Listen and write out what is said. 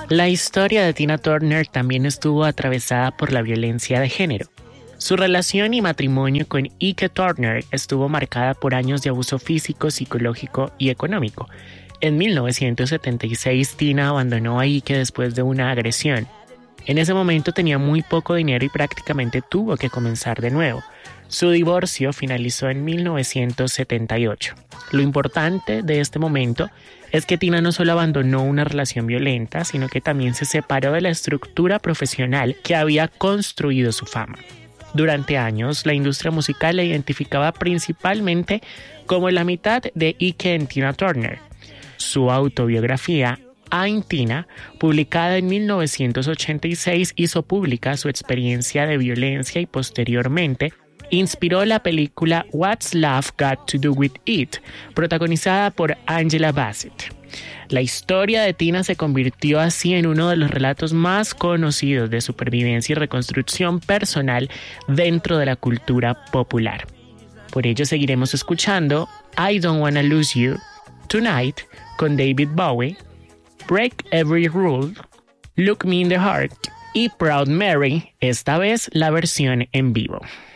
La historia de Tina Turner también estuvo atravesada por la violencia de género. Su relación y matrimonio con Ike Turner estuvo marcada por años de abuso físico, psicológico y económico. En 1976, Tina abandonó a Ike después de una agresión. En ese momento tenía muy poco dinero y prácticamente tuvo que comenzar de nuevo. Su divorcio finalizó en 1978. Lo importante de este momento es que Tina no solo abandonó una relación violenta, sino que también se separó de la estructura profesional que había construido su fama. Durante años, la industria musical la identificaba principalmente como la mitad de Ike en Tina Turner. Su autobiografía, I'm Tina, publicada en 1986, hizo pública su experiencia de violencia y posteriormente inspiró la película What's Love Got to Do With It, protagonizada por Angela Bassett. La historia de Tina se convirtió así en uno de los relatos más conocidos de supervivencia y reconstrucción personal dentro de la cultura popular. Por ello seguiremos escuchando I Don't Wanna Lose You, Tonight con David Bowie, Break Every Rule, Look Me in the Heart y Proud Mary, esta vez la versión en vivo.